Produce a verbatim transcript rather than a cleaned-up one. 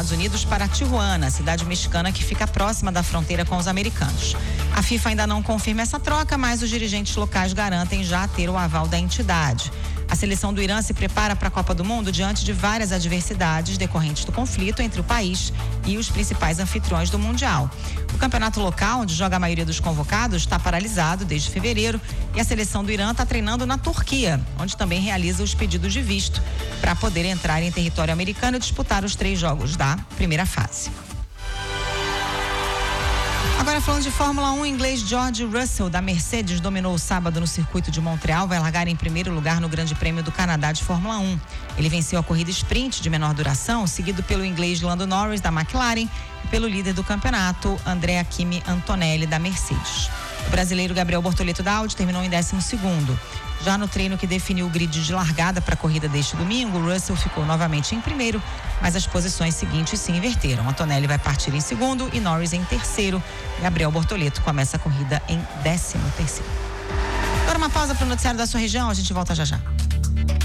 Estados Unidos para Tijuana, cidade mexicana que fica próxima da fronteira com os americanos. A FIFA ainda não confirma essa troca, mas os dirigentes locais garantem já ter o aval da entidade. A seleção do Irã se prepara para a Copa do Mundo diante de várias adversidades decorrentes do conflito entre o país e os principais anfitriões do Mundial. O campeonato local, onde joga a maioria dos convocados, está paralisado desde fevereiro e a seleção do Irã está treinando na Turquia, onde também realiza os pedidos de visto para poder entrar em território americano e disputar os três jogos da primeira fase. Agora falando de Fórmula um, o inglês George Russell da Mercedes dominou o sábado no circuito de Montreal, vai largar em primeiro lugar no Grande Prêmio do Canadá de Fórmula um. Ele venceu a corrida sprint de menor duração, seguido pelo inglês Lando Norris da McLaren e pelo líder do campeonato, Andrea Kimi Antonelli da Mercedes. O brasileiro Gabriel Bortoleto da Audi terminou em décimo segundo. Já no treino que definiu o grid de largada para a corrida deste domingo, Russell ficou novamente em primeiro, mas as posições seguintes se inverteram. Antonelli vai partir em segundo e Norris em terceiro. Gabriel Bortoleto começa a corrida em décimo terceiro. Agora uma pausa para o noticiário da sua região, a gente volta já já.